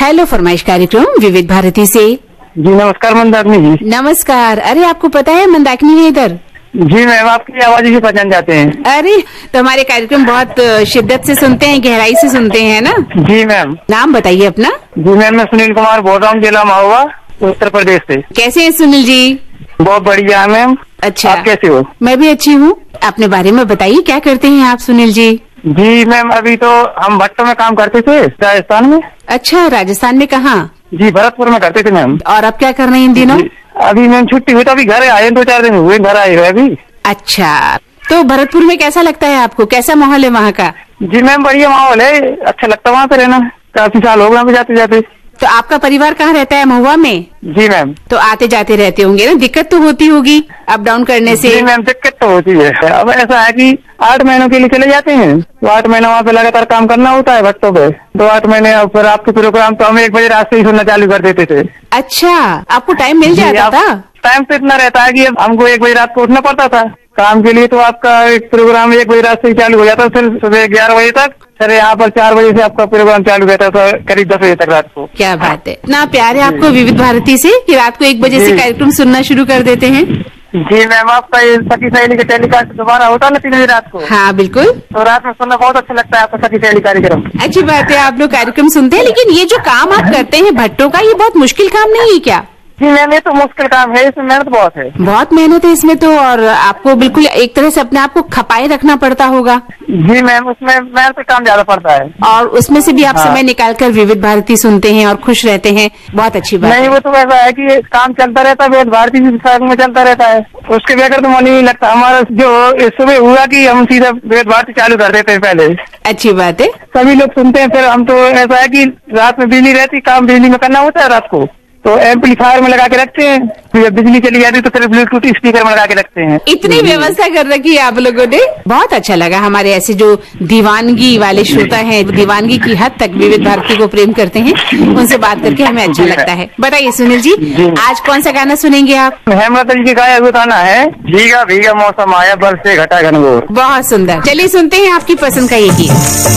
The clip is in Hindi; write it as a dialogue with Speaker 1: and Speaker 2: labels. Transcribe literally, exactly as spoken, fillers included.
Speaker 1: हेलो फरमाइश कार्यक्रम विविध भारती से।
Speaker 2: जी नमस्कार मंदाकिनी जी।
Speaker 1: नमस्कार। अरे आपको पता है मंदाकिनी है इधर।
Speaker 2: जी मैम, आपकी आवाज से पहचान जाते हैं।
Speaker 1: अरे तो हमारे कार्यक्रम बहुत शिद्दत से सुनते हैं, गहराई से सुनते हैं ना।
Speaker 2: जी मैम।
Speaker 1: नाम बताइए अपना।
Speaker 2: जी मैम, मैं सुनील कुमार बोल रहा हूँ, जिला महोबा, उत्तर प्रदेश से।
Speaker 1: कैसे हैं सुनील जी?
Speaker 2: बहुत बढ़िया है मैम।
Speaker 1: अच्छा,
Speaker 2: आप कैसे हो?
Speaker 1: मैं भी अच्छी हूँ। अपने बारे में बताइए, क्या करते हैं आप सुनील जी?
Speaker 2: जी मैम, अभी तो हम भट्टों में काम करते थे राजस्थान में।
Speaker 1: अच्छा, राजस्थान में कहाँ?
Speaker 2: जी भरतपुर में करते थे मैम।
Speaker 1: और अब क्या कर रहे हैं इन दिनों?
Speaker 2: अभी मैम छुट्टी हुई तो अभी घर आए, दो चार दिन हुए घर आए हुए अभी।
Speaker 1: अच्छा, तो भरतपुर में कैसा लगता है आपको? कैसा माहौल है वहाँ का?
Speaker 2: जी मैम, बढ़िया माहौल है, अच्छा लगता है वहाँ पे रहना। काफी साल हो गए वहाँ पे जाते जाते।
Speaker 1: तो आपका परिवार कहाँ रहता है? महुआ में?
Speaker 2: जी मैम।
Speaker 1: तो आते जाते रहते होंगे ना, दिक्कत तो होती होगी अप डाउन करने से?
Speaker 2: जी मैम, दिक्कत तो होती है। अब ऐसा है कि आठ महीनों के लिए चले जाते हैं, तो आठ महीने वहाँ पे लगातार काम करना होता है भट्टों पे। तो आठ महीने अब फिर आपके प्रोग्राम तो हम एक बजे रात से ही सुनना चालू कर देते थे।
Speaker 1: अच्छा, आपको टाइम मिल जाता था?
Speaker 2: टाइम तो इतना रहता है कि अब हमको एक बजे रात को उठना पड़ता था काम के लिए। तो आपका एक प्रोग्राम एक बजे रात से ही चालू हो जाता, फिर सुबह ग्यारह बजे तक। सर यहाँ पर चार बजे से आपका प्रोग्राम चालू रहता था, करीब दस बजे तक रात को।
Speaker 1: क्या बात है, ना प्यार है आपको विविध भारती से कि रात को एक बजे से कार्यक्रम सुनना शुरू कर देते हैं।
Speaker 2: जी मैम, आपका ये सखी सहेली का टेलीकास्ट दोबारा होता है ना तीन बजे रात को।
Speaker 1: हाँ बिल्कुल।
Speaker 2: तो रात में सुनना बहुत अच्छा लगता है आपका सखी सहेली कार्यक्रम।
Speaker 1: अच्छी बात है, आप लोग कार्यक्रम सुनते हैं। लेकिन ये जो काम आप करते हैं भट्टों का, ये बहुत मुश्किल काम नहीं है क्या?
Speaker 2: जी मैम, ये तो मुश्किल काम है, इसमें मेहनत बहुत है।
Speaker 1: बहुत मेहनत है इसमें तो, और आपको बिल्कुल एक तरह से अपने आप को खपाए रखना पड़ता होगा।
Speaker 2: जी मैम, उसमें मेहनत काम ज्यादा पड़ता है।
Speaker 1: और उसमें से भी आप
Speaker 2: हाँ।
Speaker 1: समय निकाल कर विविध भारती सुनते हैं और खुश रहते हैं, बहुत अच्छी बात
Speaker 2: नहीं
Speaker 1: है।
Speaker 2: वो तो ऐसा है कि काम चलता रहता है, विविध भारती में चलता रहता है, उसके बगैर तो मन ही नहीं लगता। हमारा जो सुबह हुआ कि हम सीधा विविध भारती चालू कर देते हैं पहले।
Speaker 1: अच्छी बात है।
Speaker 2: सभी लोग सुनते हैं, फिर हम तो ऐसा है कि रात में बिजली रहती, काम बिजली में करना होता है रात को, तो एम्पलीफायर में लगा के रखते हैं। फिर बिजली चली जाती तो फिर ब्लूटूथ स्पीकर में लगा के रखते हैं।
Speaker 1: इतनी व्यवस्था कर रखी है आप लोगों ने, बहुत अच्छा लगा। हमारे ऐसे जो दीवानगी वाले श्रोता हैं, दीवानगी की हद तक विविध भारती को प्रेम करते हैं, उनसे बात करके हमें अच्छा लगता है। बताइए सुनील जी, आज कौन सा गाना सुनेंगे आप?
Speaker 2: हेमलता जी के गाया हुआ गाना है, भीगा भीगा मौसम आया, बरसे घटा घनघोर।
Speaker 1: बहुत सुंदर, चलिए सुनते हैं आपकी पसंद का ये गीत।